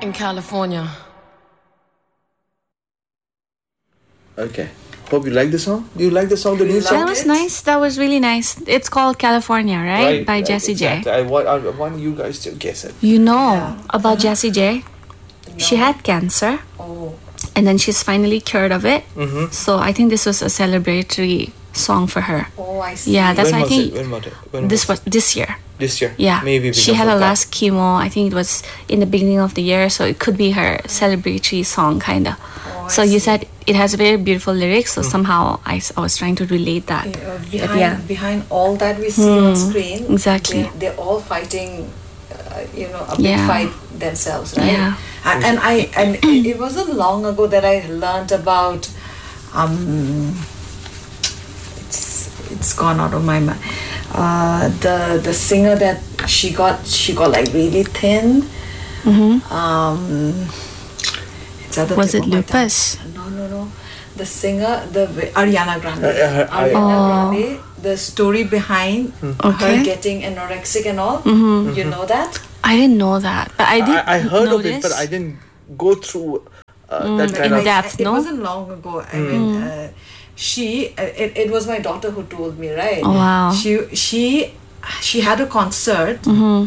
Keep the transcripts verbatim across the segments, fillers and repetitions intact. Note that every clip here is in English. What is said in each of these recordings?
in California. Okay. Hope you like the song. Do you like the song, the new song? That was nice. That was really nice. It's called California, right? Right, By right, Jessie exactly. J. I want, I want you guys to guess it. You know Yeah. about Jessie J? She had cancer. Oh, And then she's finally cured of it. Mm-hmm. So I think this was a celebratory song for her. oh, I see. Yeah, that's when why I was think it? When was it? When this was was this year. it? This year. Yeah, Maybe she because had of her that. last chemo. I think it was in the beginning of the year, so it could be her celebratory song, kinda. Oh, I so you see. said it has very beautiful lyrics, Mm-hmm. so somehow I, s- I was trying to relate that. Uh, But behind, yeah. behind all that we see on screen, exactly. They're, they're all fighting, uh, you know, a big Yeah. fight themselves, right? Yeah. And, and I and it, it wasn't long ago that I learned about, um, it's it's gone out of my mind. Uh, the the singer that she got she got like really thin. Um, it's at the Was tip it of my lupus? tongue. No, no, no. The singer, the Ariana Grande. Uh, uh, I- Ariana Oh. Grande. The story behind Okay. her getting anorexic and all. You know that? I didn't know that, but I did. I, I heard of it, notice. but I didn't go through uh, that kind in of. depth. It no? wasn't long ago. I mean, uh, she. Uh, it, it was my daughter who told me, right? Oh, wow. She she she had a concert.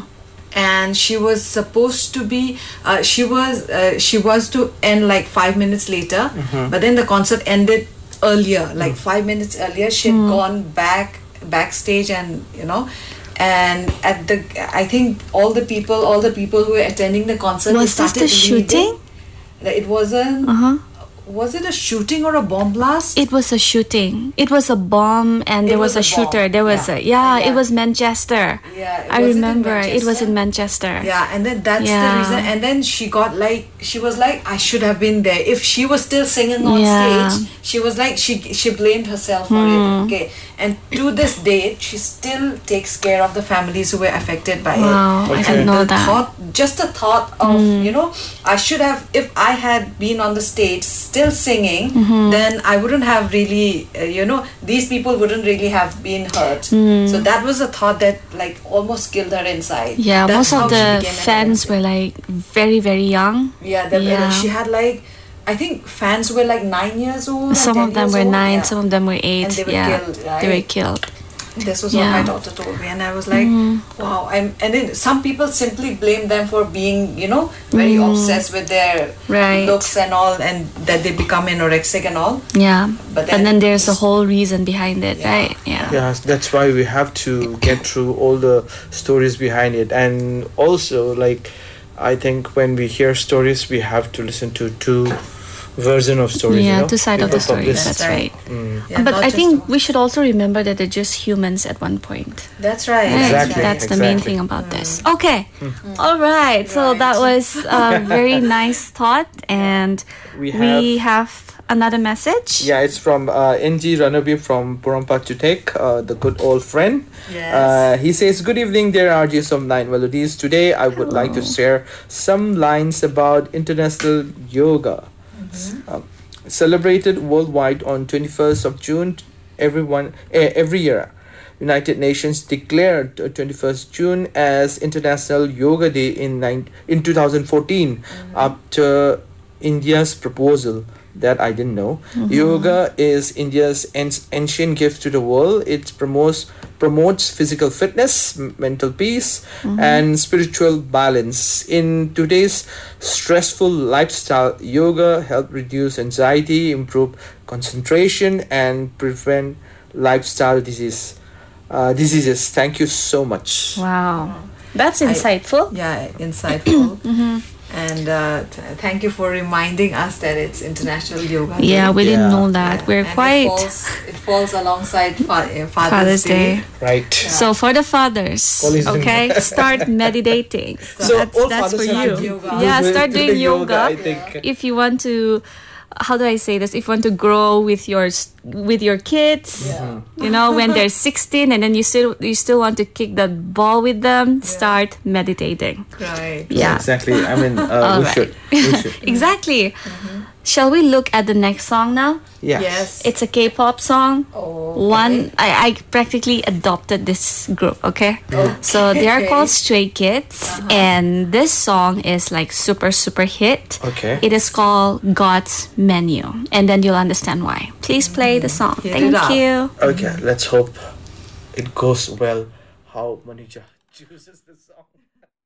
And she was supposed to be. Uh, she was. Uh, she was to end like five minutes later, but then the concert ended earlier, like five minutes earlier. She had gone back backstage, and you know, and at the. I think all the people, all the people who were attending the concert, Was they this the started leaving. shooting? It wasn't. Uh-huh. Was it a shooting or a bomb blast? It was a shooting. It was a bomb, and there was, was a, a bomb, shooter. There was yeah. a yeah, Yeah. It was Manchester. Yeah, I was it in remember. It was in Manchester. Yeah, and then that's Yeah. the reason. And then she got like, she was like, I should have been there. If she was still singing on Yeah. stage, she was like, she she blamed herself for it. Okay, and to this date, she still takes care of the families who were affected by Wow, it. I Okay. didn't know the that. thought, just the thought of, you know, I should have, if I had been on the stage still singing, Mm-hmm. then I wouldn't have really, uh, you know, these people wouldn't really have been hurt. So that was a thought that like almost killed her inside. Yeah, That's most how of she the became fans anorexic. were like very, very young. Yeah, the, Yeah. she had like, I think fans were like nine years old. or Some ten of them years were old. nine, Yeah. some of them were eight. And they were yeah, killed, they were right? killed. This was Yeah. what my daughter told me, and I was like, wow. I'm, and then some people simply blame them for being, you know, very obsessed with their Right. looks and all, and that they become anorexic and all. Yeah, But but then- then, there's a whole reason behind it, Yeah. right? Yeah. Yes, that's why we have to get through all the stories behind it, and also like, I think when we hear stories, we have to listen to two version of stories. Yeah, you know? two sides of the Because stories. this- That's That's right. right. Yeah, But not I just think one. we should also remember that they're just humans at one point. That's right. Right? Exactly, That's the main exactly. thing about this. Okay. All right. So Right. that was a very nice thought, and We we have another message. Yeah, it's from uh, N G Ranabi from Porompa Chutek, uh, the good old friend. Yes. Uh, he says, "Good evening, dear R Js of Nine Melodies. Today, I would like to share some lines about International Yoga. Um, celebrated worldwide on twenty-first of June, everyone eh, every year. United Nations declared uh, twenty-first June as International Yoga Day in nine, in two thousand fourteen after India's proposal." That I didn't know. Yoga is India's an- ancient gift to the world. It promotes promotes physical fitness, m- mental peace, and spiritual balance. In today's stressful lifestyle, yoga helps reduce anxiety, improve concentration, and prevent lifestyle disease uh, diseases. Thank you so much. Wow. That's I- insightful. Yeah, insightful. And uh, th- thank you for reminding us that it's International Yoga Day. Yeah, we Yeah. didn't know that. Yeah, We're and quite It falls, it falls alongside fa- uh, Father's, Father's Day. Day. Right. So for the fathers, Police didn't- okay, start meditating. So that's all that's for fathers have you. to Yoga. Yeah, do- start do doing yoga. I think. If you want to, how do I say this? If you want to grow with your s- with your kids, Yeah. you know, when they're sixteen, and then you still you still want to kick that ball with them, start meditating. Right. Yeah. Exactly. I mean, uh, All we right. should. We should. Exactly. Shall we look at the next song now? Yes. Yes. It's a K-pop song. Oh, One, I, I practically adopted this group, okay? So they are called Stray Kids, and this song is like super, super hit. Okay. It is called God's Menu, and then you'll understand why. Please play the song. Hit it Thank up. you. Okay, let's hope it goes well how Manuja chooses the song.